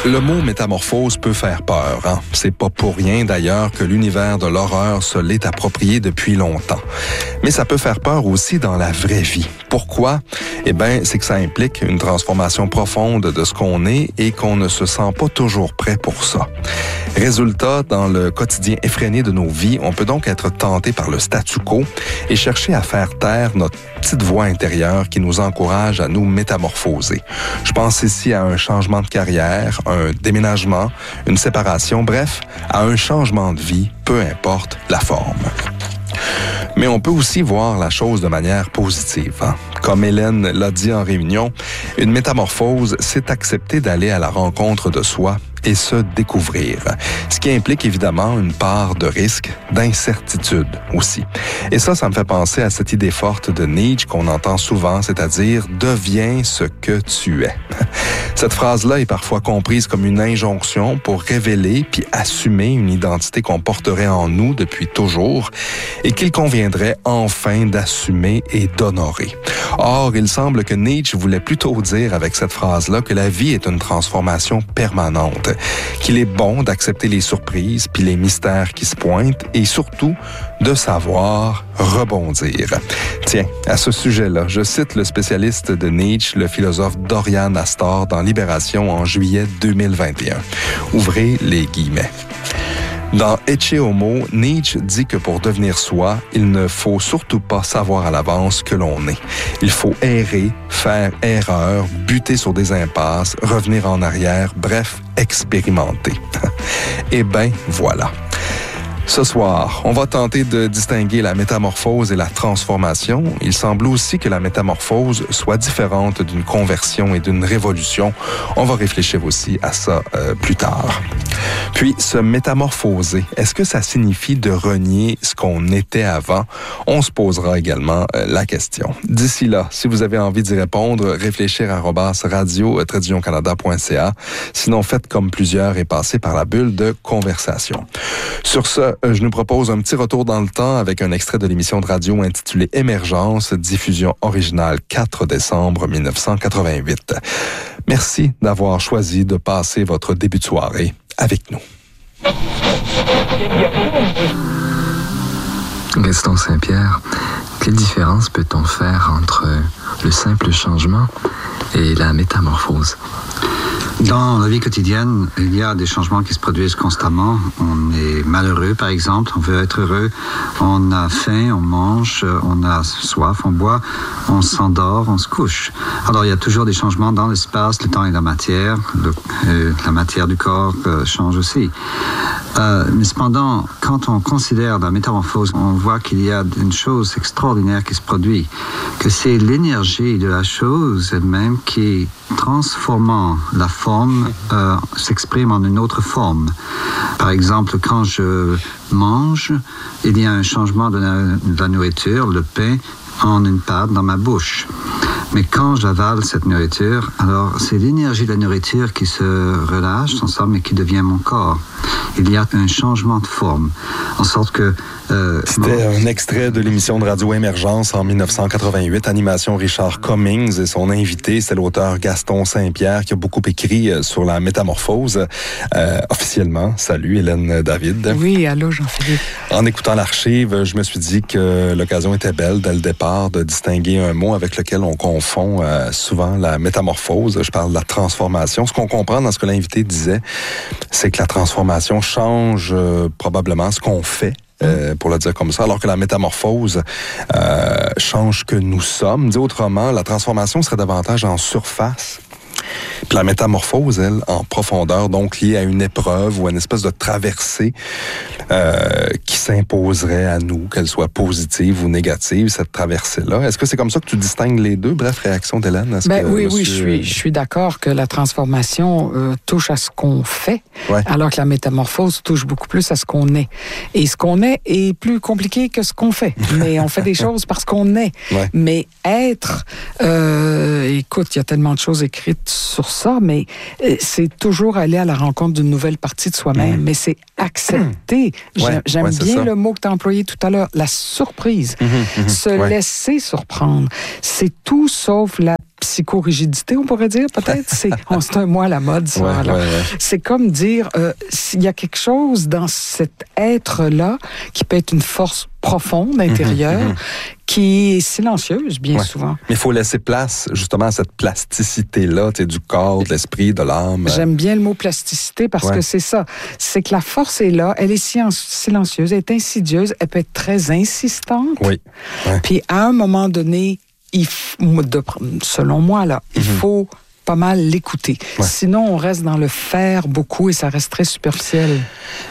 Le mot métamorphose peut faire peur. Hein? C'est pas pour rien d'ailleurs que l'univers de l'horreur se l'est approprié depuis longtemps. Mais ça peut faire peur aussi dans la vraie vie. Pourquoi? Eh bien, c'est que ça implique une transformation profonde de ce qu'on est et qu'on ne se sent pas toujours prêt pour ça. Résultat, dans le quotidien effréné de nos vies, on peut donc être tenté par le statu quo et chercher à faire taire notre petite voix intérieure qui nous encourage à nous métamorphoser. Je pense ici à un changement de carrière, un déménagement, une séparation, bref, à un changement de vie, peu importe la forme. Mais on peut aussi voir la chose de manière positive. Hein? Comme Hélène l'a dit en réunion, une métamorphose, c'est accepter d'aller à la rencontre de soi et se découvrir. Ce qui implique évidemment une part de risque, d'incertitude aussi. Et ça me fait penser à cette idée forte de Nietzsche qu'on entend souvent, c'est-à-dire « deviens ce que tu es ». Cette phrase-là est parfois comprise comme une injonction pour révéler puis assumer une identité qu'on porterait en nous depuis toujours et qu'il conviendrait enfin d'assumer et d'honorer. Or, il semble que Nietzsche voulait plutôt dire avec cette phrase-là que la vie est une transformation permanente, qu'il est bon d'accepter les surprises puis les mystères qui se pointent et surtout de savoir rebondir. Tiens, à ce sujet-là, je cite le spécialiste de Nietzsche, le philosophe Dorian Astor, dans Libération en juillet 2021. Ouvrez les guillemets. Dans Ecce Homo, Nietzsche dit que pour devenir soi, il ne faut surtout pas savoir à l'avance que l'on est. Il faut errer, faire erreur, buter sur des impasses, revenir en arrière, bref, expérimenter. Eh ben, voilà. Ce soir, on va tenter de distinguer la métamorphose et la transformation. Il semble aussi que la métamorphose soit différente d'une conversion et d'une révolution. On va réfléchir aussi à ça plus tard. Puis, se métamorphoser, est-ce que ça signifie de renier ce qu'on était avant? On se posera également la question. D'ici là, si vous avez envie d'y répondre, réfléchir à radio-canada.ca. Sinon, faites comme plusieurs et passez par la bulle de conversation. Sur ce, je nous propose un petit retour dans le temps avec un extrait de l'émission de radio intitulée Émergence, diffusion originale 4 décembre 1988. Merci d'avoir choisi de passer votre début de soirée avec nous. Gaston Saint-Pierre, quelle différence peut-on faire entre le simple changement et la métamorphose? Dans la vie quotidienne, il y a des changements qui se produisent constamment. On est malheureux, par exemple, on veut être heureux. On a faim, on mange, on a soif, on boit, on s'endort, on se couche. Alors, il y a toujours des changements dans l'espace, le temps et la matière. La matière du corps change aussi. Mais cependant, quand on considère la métamorphose, on voit qu'il y a une chose extraordinaire qui se produit, que c'est l'énergie de la chose elle-même qui, transformant la forme, s'exprime en une autre forme. Par exemple, quand je mange, il y a un changement de la nourriture, le pain, en une pâte dans ma bouche. Mais quand j'avale cette nourriture, alors c'est l'énergie de la nourriture qui se relâche ensemble et qui devient mon corps. Il y a un changement de forme, en sorte que... C'était un extrait de l'émission de radio Émergence en 1988, animation Richard Cummings, et son invité, c'est l'auteur Gaston Saint-Pierre qui a beaucoup écrit sur la métamorphose. Officiellement, salut Hélène David. Oui, allô Jean-Philippe. En écoutant l'archive, je me suis dit que l'occasion était belle dès le départ de distinguer un mot avec lequel on confond souvent la métamorphose. Je parle de la transformation. Ce qu'on comprend dans ce que l'invité disait, c'est que la transformation change probablement ce qu'on fait. Pour le dire comme ça, alors que la métamorphose change que nous sommes. Dit autrement, la transformation serait davantage en surface. Puis la métamorphose, elle, en profondeur, donc liée à une épreuve ou à une espèce de traversée qui s'imposerait à nous, qu'elle soit positive ou négative, cette traversée-là. Est-ce que c'est comme ça que tu distingues les deux? Bref, réaction d'Hélène. Oui, je suis d'accord que la transformation touche à ce qu'on fait, alors que la métamorphose touche beaucoup plus à ce qu'on est. Et ce qu'on est plus compliqué que ce qu'on fait. Mais on fait des choses parce qu'on est. Ouais. Mais être, écoute, il y a tellement de choses écrites sur ça, mais c'est toujours aller à la rencontre d'une nouvelle partie de soi-même, mais c'est accepter. J'aime bien le mot que tu as employé tout à l'heure, la surprise. Se laisser surprendre. C'est tout sauf la psychorigidité, on pourrait dire, peut-être. C'est un mot à la mode, ça. Ouais. C'est comme dire, s'il y a quelque chose dans cet être-là qui peut être une force profonde, intérieure, qui est silencieuse, bien souvent. Mais il faut laisser place, justement, à cette plasticité-là, du corps, de l'esprit, de l'âme. J'aime bien le mot plasticité parce que c'est ça. C'est que la force est là, elle est silencieuse, elle est insidieuse, elle peut être très insistante. Oui. Ouais. Puis, à un moment donné, selon moi, là, il faut pas mal l'écouter. Ouais. Sinon, on reste dans le faire beaucoup et ça reste très superficiel.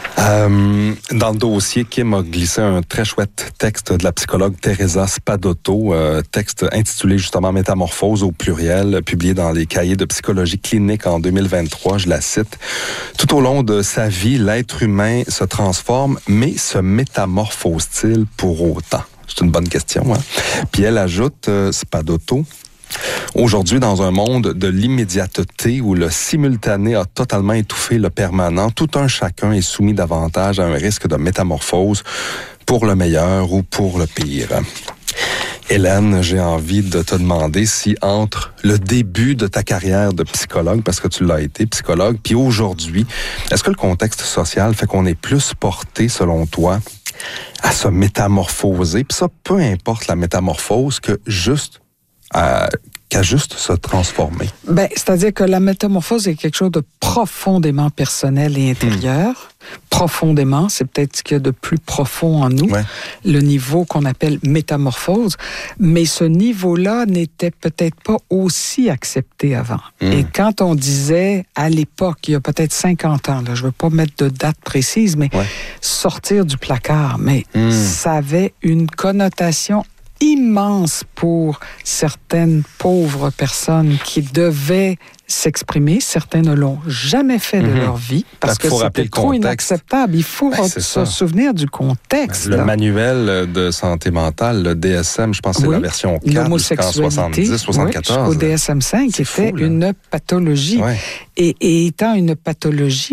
Dans le dossier, Kim a glissé un très chouette texte de la psychologue Teresa Spadotto, texte intitulé justement « Métamorphose » au pluriel, publié dans les cahiers de psychologie clinique en 2023, je la cite. « Tout au long de sa vie, l'être humain se transforme, mais se métamorphose-t-il pour autant? » C'est une bonne question. Hein? Puis elle ajoute, Spadotto, aujourd'hui, dans un monde de l'immédiateté où le simultané a totalement étouffé le permanent, tout un chacun est soumis davantage à un risque de métamorphose pour le meilleur ou pour le pire. Hélène, j'ai envie de te demander si entre le début de ta carrière de psychologue, parce que tu l'as été psychologue, puis aujourd'hui, est-ce que le contexte social fait qu'on est plus porté, selon toi, à se métamorphoser, puis ça, peu importe la métamorphose, qu'à juste se transformer? Ben, c'est-à-dire que la métamorphose est quelque chose de profondément personnel et intérieur. Profondément, c'est peut-être ce qu'il y a de plus profond en nous, le niveau qu'on appelle métamorphose. Mais ce niveau-là n'était peut-être pas aussi accepté avant. Et quand on disait, à l'époque, il y a peut-être 50 ans, là, je ne veux pas mettre de date précise, mais sortir du placard, mais ça avait une connotation immense pour certaines pauvres personnes qui devaient s'exprimer. Certains ne l'ont jamais fait de leur vie parce que c'était trop inacceptable. Il faut se souvenir du contexte. Le manuel de santé mentale, le DSM, je pense que c'est la version 4 l'homosexualité, jusqu'en 70, 74. Au DSM-5, qui était une pathologie. Ouais. Et étant une pathologie,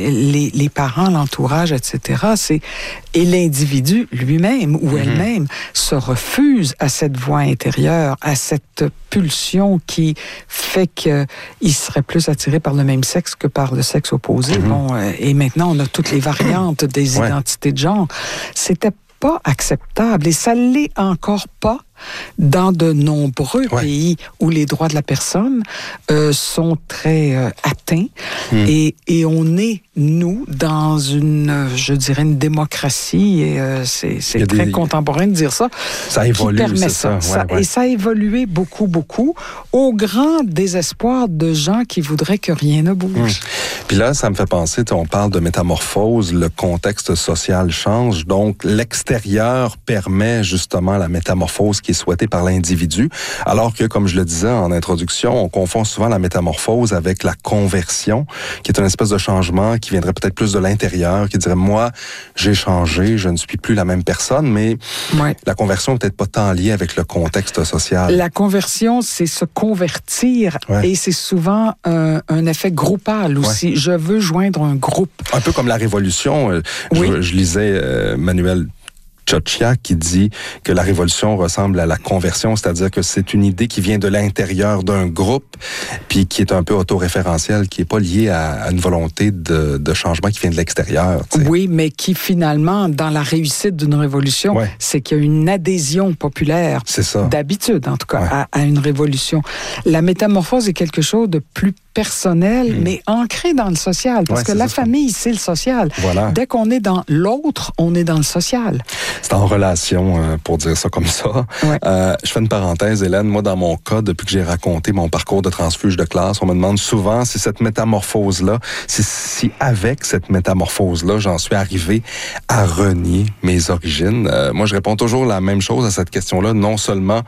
les parents, l'entourage, etc., et l'individu lui-même ou elle-même se refuse à cette voix intérieure, à cette pulsion qui fait qu'il serait plus attiré par le même sexe que par le sexe opposé. Et maintenant, on a toutes les variantes des identités de genre. C'était pas acceptable et ça l'est encore pas dans de nombreux pays où les droits de la personne sont très atteints et on est, nous, dans une, je dirais, une démocratie et c'est très contemporain de dire ça. Ça évolue, qui permet ça. Et ça a évolué beaucoup, beaucoup, au grand désespoir de gens qui voudraient que rien ne bouge. Puis là, ça me fait penser, on parle de métamorphose, le contexte social change, donc l'extérieur permet justement la métamorphose qui est souhaitée par l'individu, alors que, comme je le disais en introduction, on confond souvent la métamorphose avec la conversion, qui est une espèce de changement qui viendrait peut-être plus de l'intérieur, qui dirait, moi, j'ai changé, je ne suis plus la même personne, mais la conversion n'est peut-être pas tant liée avec le contexte social. La conversion, c'est se convertir, et c'est souvent un effet groupal aussi. Je veux joindre un groupe. Un peu comme la révolution. Je lisais Manuel Chocia qui dit que la révolution ressemble à la conversion, c'est-à-dire que c'est une idée qui vient de l'intérieur d'un groupe, puis qui est un peu autoréférentielle, qui n'est pas liée à une volonté de changement qui vient de l'extérieur. T'sais. Oui, mais qui finalement, dans la réussite d'une révolution, c'est qu'il y a une adhésion populaire, d'habitude en tout cas, à une révolution. La métamorphose est quelque chose de plus personnel, mais ancré dans le social, parce que la famille, c'est le social. Voilà. Dès qu'on est dans l'autre, on est dans le social. C'est en relation, pour dire ça comme ça. Je fais une parenthèse, Hélène. Moi, dans mon cas, depuis que j'ai raconté mon parcours de transfuge de classe, on me demande souvent si cette métamorphose-là, si avec cette métamorphose-là, j'en suis arrivé à renier mes origines. Moi, je réponds toujours la même chose à cette question-là. Non seulement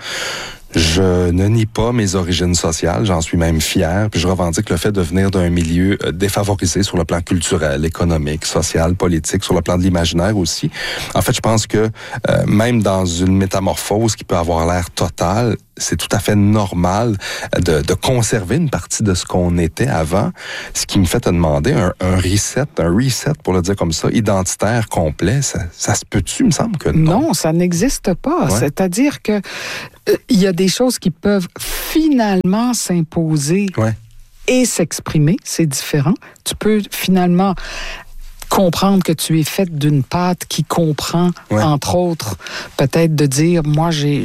je ne nie pas mes origines sociales, j'en suis même fier, puis je revendique le fait de venir d'un milieu défavorisé sur le plan culturel, économique, social, politique, sur le plan de l'imaginaire aussi. En fait, je pense que même dans une métamorphose qui peut avoir l'air totale, c'est tout à fait normal de conserver une partie de ce qu'on était avant, ce qui me fait te demander un reset pour le dire comme ça, identitaire complet, ça se peut-tu? Il me semble que non. Non, ça n'existe pas. Ouais. C'est-à-dire que il y a des choses qui peuvent finalement s'imposer et s'exprimer, c'est différent. Tu peux finalement comprendre que tu es faite d'une pâte qui comprend, entre autres, peut-être de dire, moi, j'ai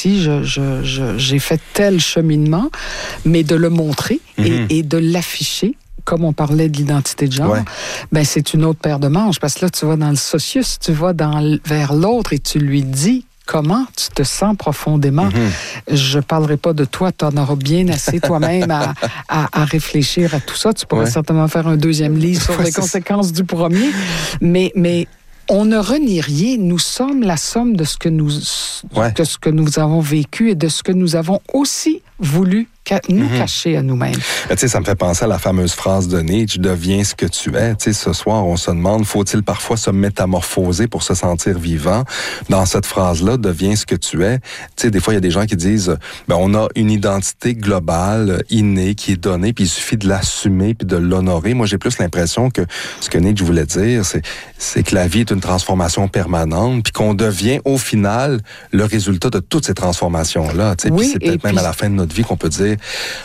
fait tel cheminement, mais de le montrer et de l'afficher. Comme on parlait de l'identité de genre, ben c'est une autre paire de manches. Parce que là, tu vas dans le socius, tu vas vers l'autre et tu lui dis comment tu te sens profondément. Je parlerai pas de toi, tu en auras bien assez toi-même à réfléchir à tout ça. Tu pourrais certainement faire un deuxième livre sur les conséquences du premier. Mais on ne renie rien. Nous sommes la somme de ce que nous avons vécu et de ce que nous avons aussi voulu nous cacher à nous-mêmes. Tu sais, ça me fait penser à la fameuse phrase de Nietzsche, « Deviens ce que tu es ». Tu sais, ce soir, on se demande, faut-il parfois se métamorphoser pour se sentir vivant? Dans cette phrase-là, « Deviens ce que tu es », tu sais, des fois, il y a des gens qui disent, on a une identité globale, innée, qui est donnée, puis il suffit de l'assumer puis de l'honorer. Moi, j'ai plus l'impression que ce que Nietzsche voulait dire, c'est que la vie est une transformation permanente, puis qu'on devient, au final, le résultat de toutes ces transformations-là. Tu sais, puis c'est peut-être même à la fin de notre vie qu'on peut dire,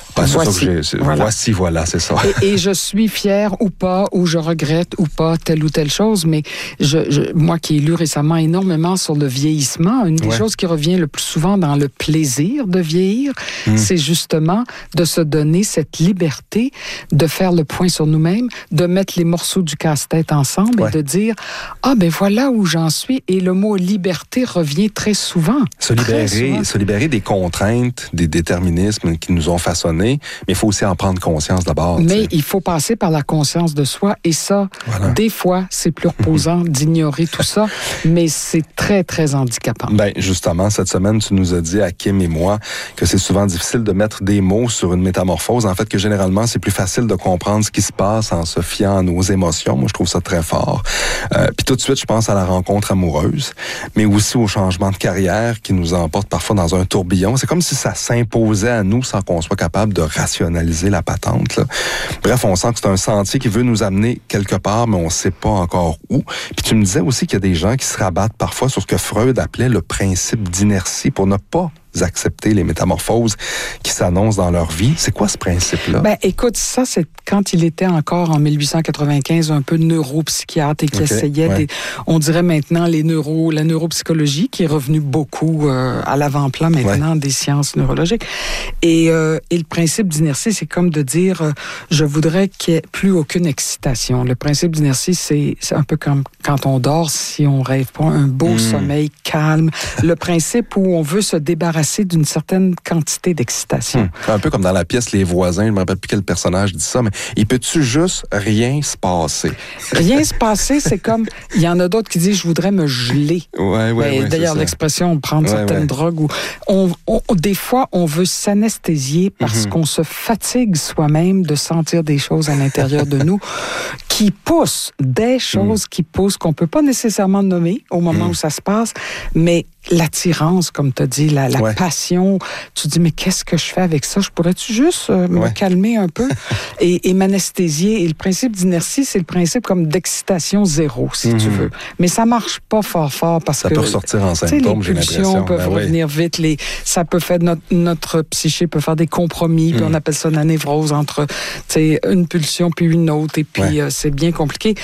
voilà, c'est ça. Et je suis fière ou pas, ou je regrette ou pas telle ou telle chose, mais moi qui ai lu récemment énormément sur le vieillissement, une des choses qui revient le plus souvent dans le plaisir de vieillir, c'est justement de se donner cette liberté de faire le point sur nous-mêmes, de mettre les morceaux du casse-tête ensemble et de dire, ben voilà où j'en suis. Et le mot liberté revient très souvent. Se libérer des contraintes, des déterminismes qui nous ont façonnés, mais il faut aussi en prendre conscience d'abord. Mais il faut passer par la conscience de soi, et ça, des fois, c'est plus reposant d'ignorer tout ça, mais c'est très, très handicapant. Ben, justement, cette semaine, tu nous as dit, à Kim et moi, que c'est souvent difficile de mettre des mots sur une métamorphose. En fait, que généralement, c'est plus facile de comprendre ce qui se passe en se fiant à nos émotions. Moi, je trouve ça très fort. Puis tout de suite, je pense à la rencontre amoureuse, mais aussi au changement de carrière qui nous emporte parfois dans un tourbillon. C'est comme si ça s'imposait à nous sans qu'on soit capable de rationaliser la patente, là. Bref, on sent que c'est un sentier qui veut nous amener quelque part, mais on ne sait pas encore où. Puis tu me disais aussi qu'il y a des gens qui se rabattent parfois sur ce que Freud appelait le principe d'inertie pour ne pas accepter les métamorphoses qui s'annoncent dans leur vie. C'est quoi ce principe-là? Ben, écoute, ça, c'est quand il était encore en 1895 un peu neuropsychiatre et qui essayait on dirait maintenant la neuropsychologie qui est revenue beaucoup à l'avant-plan maintenant des sciences neurologiques. Et le principe d'inertie, c'est comme de dire je voudrais qu'il n'y ait plus aucune excitation. Le principe d'inertie, c'est un peu comme quand on dort, si on rêve pas un beau sommeil calme. Le principe où on veut se débarrasser d'une certaine quantité d'excitation. Un peu comme dans la pièce Les Voisins, je ne me rappelle plus quel personnage dit ça, mais il peut-tu juste rien se passer? Rien se passer, c'est comme, il y en a d'autres qui disent, je voudrais me geler. D'ailleurs, l'expression prendre certaines drogues, des fois, on veut s'anesthésier parce qu'on se fatigue soi-même de sentir des choses à l'intérieur de nous qui poussent, des choses qui poussent, qu'on ne peut pas nécessairement nommer au moment où ça se passe, mais l'attirance, comme tu as dit, la passion, tu dis, mais qu'est-ce que je fais avec ça? Je pourrais-tu juste me calmer un peu et m'anesthésier? Et le principe d'inertie, c'est le principe comme d'excitation zéro, si tu veux. Mais ça marche pas fort parce ça que... Ça peut ressortir en symptômes, j'ai l'impression. Les pulsions peuvent revenir vite. Ça peut faire... Notre psyché peut faire des compromis, puis on appelle ça la névrose entre une pulsion puis une autre, et puis c'est bien compliqué.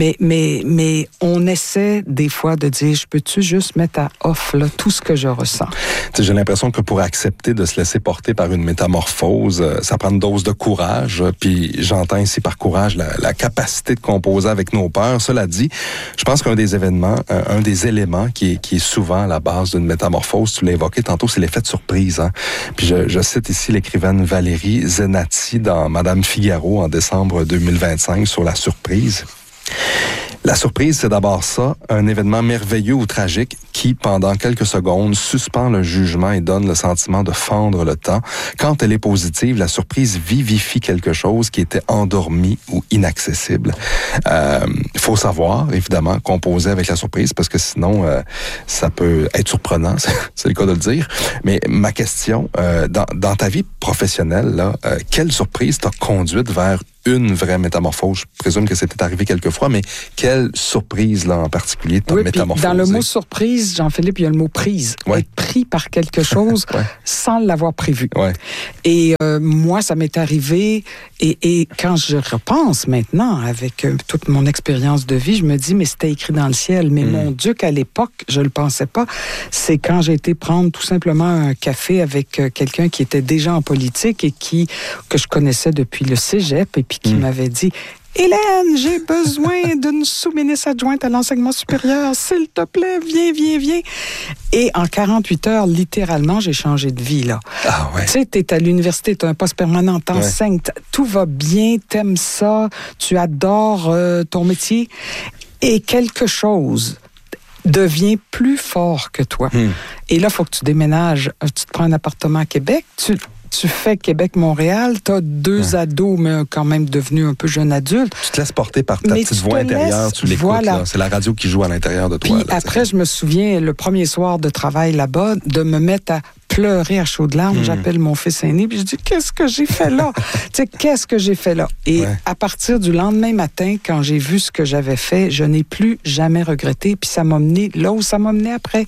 Mais on essaie des fois de dire, je peux-tu juste mettre à off là, tout ce que je ressens? J'ai l'impression que pour accepter de se laisser porter par une métamorphose, ça prend une dose de courage. Puis j'entends ici par courage la capacité de composer avec nos peurs. Cela dit, je pense qu'un des éléments qui est souvent à la base d'une métamorphose, tu l'as évoqué tantôt, c'est l'effet de surprise. Hein? Puis je cite ici l'écrivaine Valérie Zenati dans Madame Figaro en décembre 2025 sur la surprise. La surprise, c'est d'abord ça, un événement merveilleux ou tragique qui, pendant quelques secondes, suspend le jugement et donne le sentiment de fendre le temps. Quand elle est positive, la surprise vivifie quelque chose qui était endormi ou inaccessible. Faut savoir, évidemment, composer avec la surprise, parce que sinon, ça peut être surprenant, c'est le cas de le dire. Mais ma question, dans ta vie professionnelle, là, quelle surprise t'a conduite vers une vraie métamorphose? Je présume que c'était arrivé quelques fois, mais quelle surprise, là, en particulier, t'a métamorphosé? Dans le mot surprise, Jean-Philippe, il y a le mot prise. Ouais. Être pris par quelque chose sans l'avoir prévu. Ouais. Et moi, ça m'est arrivé, et quand je repense maintenant, avec toute mon expérience de vie, je me dis, mais c'était écrit dans le ciel. Mais mon Dieu, qu'à l'époque, je le pensais pas. C'est quand j'ai été prendre tout simplement un café avec quelqu'un qui était déjà en politique et que je connaissais depuis le cégep, et puis qui m'avait dit: Hélène, j'ai besoin d'une sous-ministre adjointe à l'enseignement supérieur. S'il te plaît, viens. Et en 48 heures, littéralement, j'ai changé de vie, là. Ah ouais. Tu sais, t'es à l'université, t'as un poste permanent, t'enseignes, tout va bien, t'aimes ça, tu adores ton métier. Et quelque chose devient plus fort que toi. Et là, il faut que tu déménages. Tu te prends un appartement à Québec, tu fais Québec-Montréal, tu as 2 ados, mais quand même devenus un peu jeunes adultes. Tu te laisses porter par ta petite voix intérieure, tu l'écoutes. Voilà. C'est la radio qui joue à l'intérieur de toi. Puis après, je me souviens, le premier soir de travail là-bas, de me mettre à pleurer à chaudes larmes. J'appelle mon fils aîné, puis je dis: qu'est-ce que j'ai fait là? Tu sais, qu'est-ce que j'ai fait là? Et à partir du lendemain matin, quand j'ai vu ce que j'avais fait, je n'ai plus jamais regretté, puis ça m'a mené là où ça m'a mené après.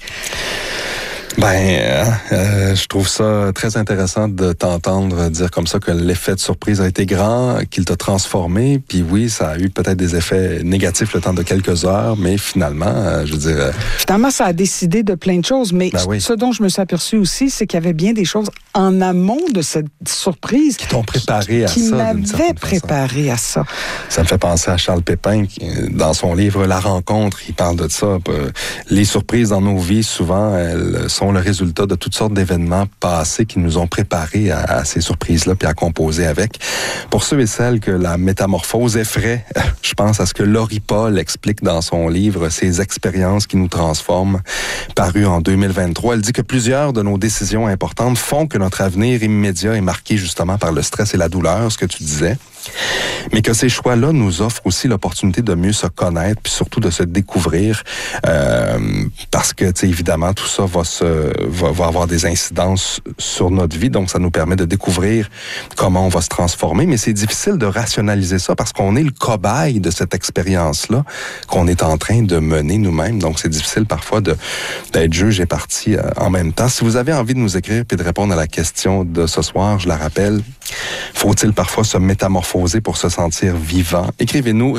Je trouve ça très intéressant de t'entendre dire comme ça que l'effet de surprise a été grand, qu'il t'a transformé. Puis oui, ça a eu peut-être des effets négatifs le temps de quelques heures, mais finalement, je veux dire... Finalement, ça a décidé de plein de choses, mais ce dont je me suis aperçu aussi, c'est qu'il y avait bien des choses en amont de cette surprise qui t'ont préparé à ça. Qui m'avaient préparé à ça. Ça me fait penser à Charles Pépin, dans son livre « La rencontre », il parle de ça. Les surprises dans nos vies, souvent, elles sont le résultat de toutes sortes d'événements passés qui nous ont préparés à ces surprises-là, puis à composer avec. Pour ceux et celles que la métamorphose effraie, je pense à ce que Laurie Paul explique dans son livre « Ces expériences qui nous transforment », paru en 2023. Elle dit que plusieurs de nos décisions importantes font que notre avenir immédiat est marqué justement par le stress et la douleur, ce que tu disais. Mais que ces choix-là nous offrent aussi l'opportunité de mieux se connaître, puis surtout de se découvrir, parce que, tu sais, évidemment, tout ça va avoir des incidences sur notre vie, donc ça nous permet de découvrir comment on va se transformer, mais c'est difficile de rationaliser ça parce qu'on est le cobaye de cette expérience-là qu'on est en train de mener nous-mêmes, donc c'est difficile parfois d'être juge et partie en même temps. Si vous avez envie de nous écrire puis de répondre à la question de ce soir, je la rappelle, faut-il parfois se métamorphoser pour se sentir vivant? Écrivez-nous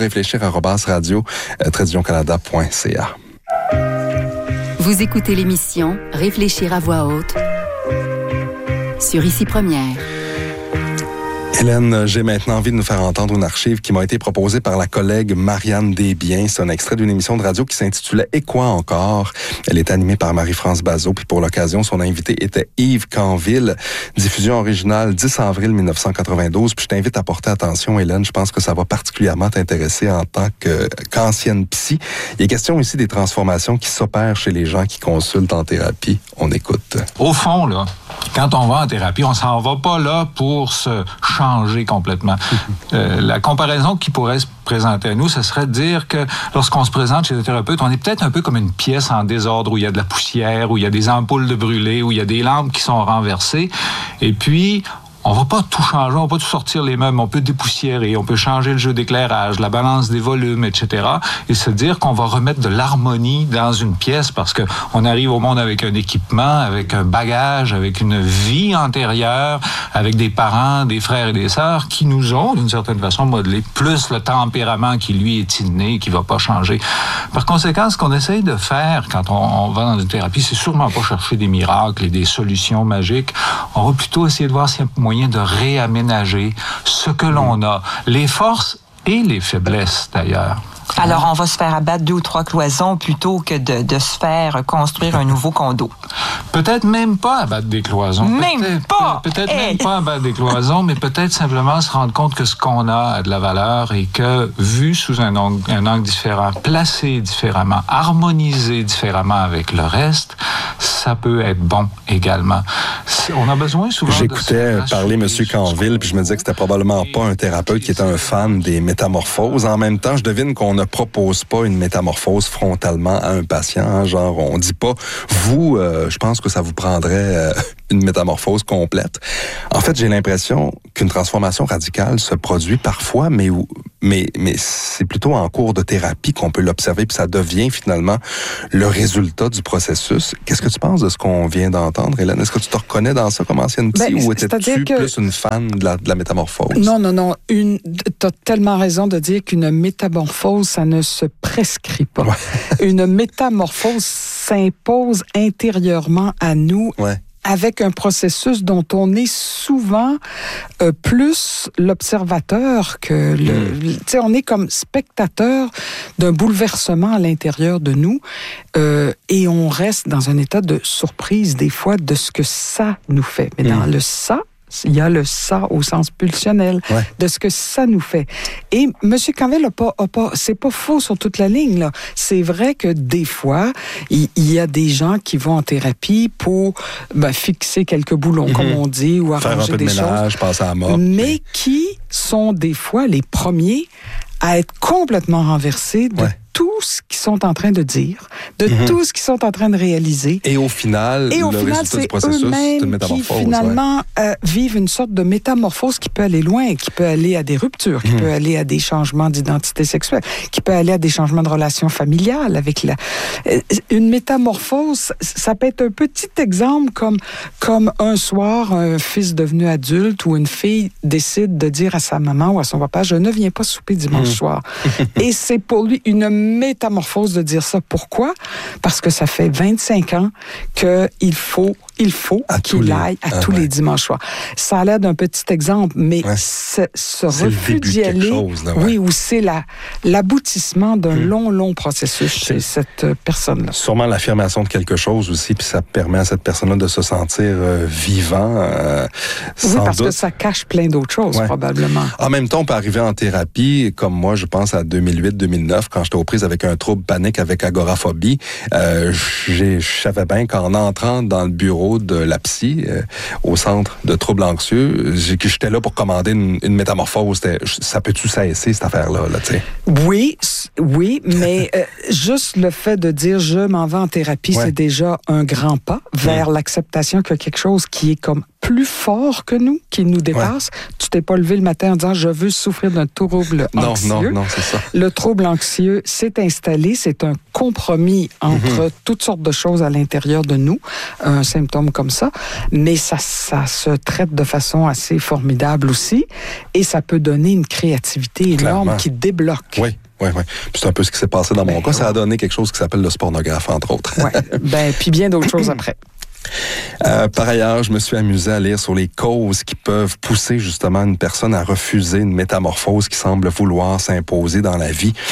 réfléchir@radio-canada.ca. Vous écoutez l'émission Réfléchir à voix haute sur Ici Première. Hélène, j'ai maintenant envie de nous faire entendre une archive qui m'a été proposée par la collègue Marianne Desbiens. C'est un extrait d'une émission de radio qui s'intitulait « Et quoi encore ». Elle est animée par Marie-France Bazot, puis pour l'occasion, son invité était Yves Canville. Diffusion originale 10 avril 1992. Puis je t'invite à porter attention, Hélène. Je pense que ça va particulièrement t'intéresser en tant qu'ancienne psy. Il est question ici des transformations qui s'opèrent chez les gens qui consultent en thérapie. On écoute. Au fond, là, quand on va en thérapie, on s'en va pas là pour se changer complètement. La comparaison qui pourrait se présenter à nous, ce serait de dire que lorsqu'on se présente chez le thérapeute, on est peut-être un peu comme une pièce en désordre où il y a de la poussière, où il y a des ampoules de brûlées, où il y a des lampes qui sont renversées. Et puis, on va pas tout changer, on va pas tout sortir les meubles, on peut dépoussiérer, on peut changer le jeu d'éclairage, la balance des volumes, etc. Et se dire qu'on va remettre de l'harmonie dans une pièce parce que on arrive au monde avec un équipement, avec un bagage, avec une vie antérieure, avec des parents, des frères et des sœurs qui nous ont, d'une certaine façon, modelé, plus le tempérament qui, lui, est inné, qui va pas changer. Par conséquent, ce qu'on essaye de faire quand on va dans une thérapie, c'est sûrement pas chercher des miracles et des solutions magiques. On va plutôt essayer de voir s'il y a moyen de réaménager ce que l'on a, les forces et les faiblesses d'ailleurs. Alors, on va se faire abattre 2 ou 3 cloisons plutôt que de se faire construire un nouveau condo. Peut-être même pas abattre des cloisons. Même pas! Peut-être même pas abattre des cloisons, mais peut-être simplement se rendre compte que ce qu'on a de la valeur et que, vu sous un angle différent, placé différemment, harmonisé différemment avec le reste, ça peut être bon également. On a besoin souvent J'écoutais parler M. Canville, puis je me disais que c'était probablement pas un thérapeute qui était un fan des métamorphoses. En même temps, je devine qu'on ne propose pas une métamorphose frontalement à un patient. Hein, genre, on dit pas, vous, je pense que ça vous prendrait une métamorphose complète. En fait, j'ai l'impression qu'une transformation radicale se produit parfois, mais c'est plutôt en cours de thérapie qu'on peut l'observer, puis ça devient finalement le résultat du processus. Qu'est-ce que tu penses de ce qu'on vient d'entendre, Hélène? Est-ce que tu te reconnais dans ça comme ancienne psy, ou étais-tu plus une fan de la métamorphose? Non. Tu as tellement raison de dire qu'une métamorphose, ça ne se prescrit pas. Ouais. Une métamorphose s'impose intérieurement à nous. Ouais. Avec un processus dont on est souvent plus l'observateur que tu sais, on est comme spectateur d'un bouleversement à l'intérieur de nous et on reste dans un état de surprise des fois de ce que ça nous fait. Mais dans le ça, il y a le ça au sens pulsionnel de ce que ça nous fait. Et M. Canville c'est pas faux sur toute la ligne, là. C'est vrai que des fois, il y a des gens qui vont en thérapie pour fixer quelques boulons, comme on dit, ou arranger faire un peu de ménage, passer à la mort. Mais qui sont des fois les premiers à être complètement renversés de tout ce qu'ils sont en train de dire, de tout ce qu'ils sont en train de réaliser. Et au final, le résultat du processus, c'est une métamorphose. Qui finalement vivent une sorte de métamorphose qui peut aller loin, qui peut aller à des ruptures, qui peut aller à des changements d'identité sexuelle, qui peut aller à des changements de relations familiales avec une métamorphose, ça peut être un petit exemple comme un soir, un fils devenu adulte ou une fille décide de dire à sa maman ou à son papa, je ne viens pas souper dimanche soir. Et c'est pour lui une métamorphose de dire ça. Pourquoi? Parce que ça fait 25 ans qu'il faut qu'il aille à tous les dimanches soirs. Ça a l'air d'un petit exemple, mais ce refus d'y aller, ou c'est l'aboutissement d'un long processus chez cette personne-là. Sûrement l'affirmation de quelque chose aussi, puis ça permet à cette personne-là de se sentir vivant. Oui, parce que ça cache plein d'autres choses, probablement. En même temps, on peut arriver en thérapie, comme moi, je pense à 2008-2009, quand j'étais aux prises avec un trouble panique avec agoraphobie. Je savais bien qu'en entrant dans le bureau de la psy au centre de troubles anxieux, j'étais là pour commander une métamorphose. Ça peut-tu cesser, cette affaire-là, tu sais? Oui, mais juste le fait de dire je m'en vais en thérapie, c'est déjà un grand pas vers l'acceptation qu'il y a quelque chose qui est comme plus fort que nous, qui nous dépasse. Tu t'es pas levé le matin en disant je veux souffrir d'un trouble anxieux. Non, c'est ça. Le trouble anxieux s'est installé, c'est un compromis entre toutes sortes de choses à l'intérieur de nous, un symptôme comme ça, mais ça se traite de façon assez formidable aussi, et ça peut donner une créativité énorme qui débloque. Oui. C'est un peu ce qui s'est passé dans mon cas. Ça a donné quelque chose qui s'appelle le spornographe, entre autres. Puis bien d'autres choses après. Par ailleurs, je me suis amusé à lire sur les causes qui peuvent pousser justement une personne à refuser une métamorphose qui semble vouloir s'imposer dans la vie,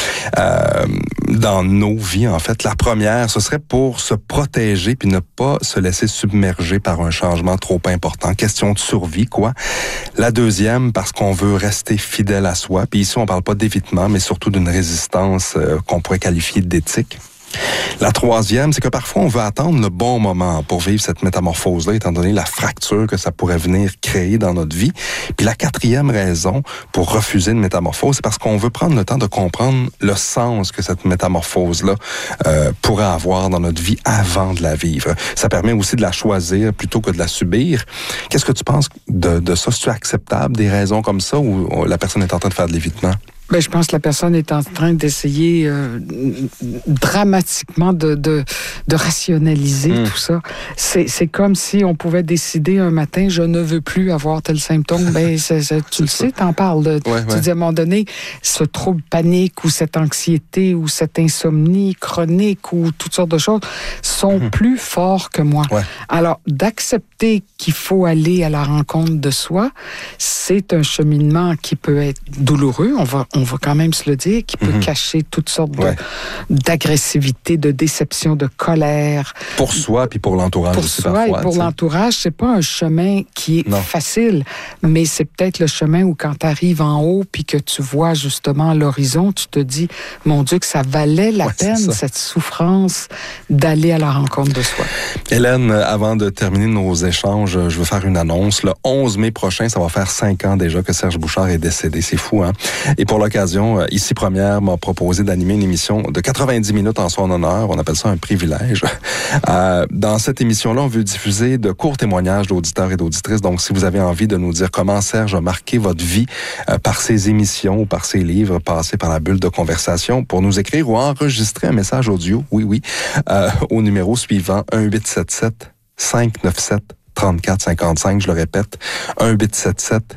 dans nos vies en fait. La première, ce serait pour se protéger puis ne pas se laisser submerger par un changement trop important. Question de survie, quoi. La deuxième, parce qu'on veut rester fidèle à soi. Puis ici, on parle pas d'évitement, mais surtout d'une résistance qu'on pourrait qualifier d'éthique. La troisième, c'est que parfois on veut attendre le bon moment pour vivre cette métamorphose-là, étant donné la fracture que ça pourrait venir créer dans notre vie. Puis la quatrième raison pour refuser une métamorphose, c'est parce qu'on veut prendre le temps de comprendre le sens que cette métamorphose-là pourrait avoir dans notre vie avant de la vivre. Ça permet aussi de la choisir plutôt que de la subir. Qu'est-ce que tu penses de ça? Est-ce acceptable, des raisons comme ça, ou la personne est en train de faire de l'évitement? Je pense que la personne est en train d'essayer dramatiquement de rationaliser tout ça. C'est comme si on pouvait décider un matin, je ne veux plus avoir tel symptôme. Tu le sais, t'en parles. Tu dis à un moment donné, ce trouble panique ou cette anxiété ou cette insomnie chronique ou toutes sortes de choses sont plus forts que moi. Alors, d'accepter qu'il faut aller à la rencontre de soi, c'est un cheminement qui peut être douloureux. on va quand même se le dire, qui peut cacher toutes sortes d'agressivité, de déception, de colère. Pour soi, puis pour l'entourage aussi parfois. Pour soi et pour l'entourage, c'est pas un chemin qui est facile, mais c'est peut-être le chemin où quand tu arrives en haut, puis que tu vois justement l'horizon, tu te dis, mon Dieu, que ça valait la peine, cette souffrance, d'aller à la rencontre de soi. Hélène, avant de terminer nos échanges, je veux faire une annonce. Le 11 mai prochain, ça va faire 5 ans déjà que Serge Bouchard est décédé. C'est fou, hein? Et pour l'occasion, Ici Première m'a proposé d'animer une émission de 90 minutes en son honneur. On appelle ça un privilège. Dans cette émission-là, on veut diffuser de courts témoignages d'auditeurs et d'auditrices. Donc, si vous avez envie de nous dire comment Serge a marqué votre vie par ses émissions ou par ses livres passés par la bulle de conversation, pour nous écrire ou enregistrer un message audio, au numéro suivant 1-877-597-3455. Je le répète, 1-877